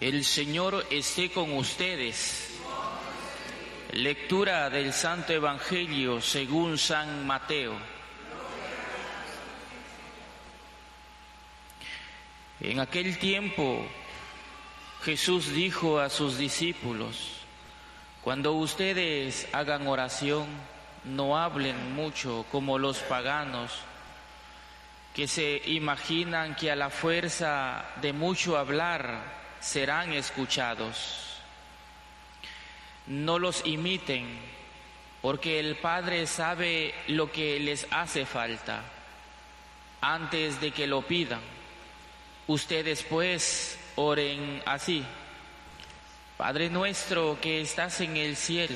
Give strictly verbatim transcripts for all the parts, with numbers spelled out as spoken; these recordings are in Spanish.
El Señor esté con ustedes. Lectura del Santo Evangelio según San Mateo. En aquel tiempo Jesús dijo a sus discípulos: cuando ustedes hagan oración, no hablen mucho como los paganos, que se imaginan que a la fuerza de mucho hablar serán escuchados. No los imiten, porque el Padre sabe lo que les hace falta antes de que lo pidan. Ustedes pues oren así: Padre nuestro que estás en el cielo,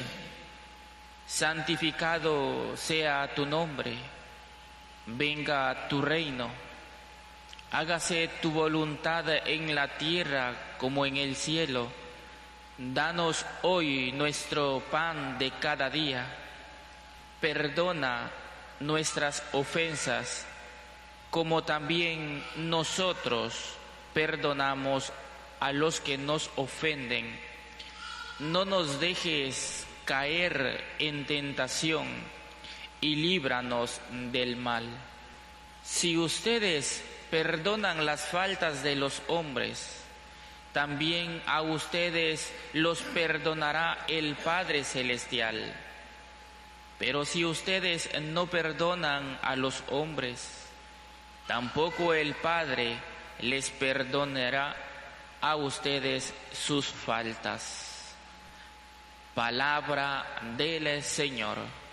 santificado sea tu nombre. Venga tu reino. Hágase tu voluntad en la tierra como en el cielo. Danos hoy nuestro pan de cada día. Perdona nuestras ofensas, como también nosotros perdonamos a los que nos ofenden. No nos dejes caer en tentación y líbranos del mal. Si ustedes perdonan las faltas de los hombres, también a ustedes los perdonará el Padre Celestial. Pero si ustedes no perdonan a los hombres, tampoco el Padre les perdonará a ustedes sus faltas. Palabra del Señor.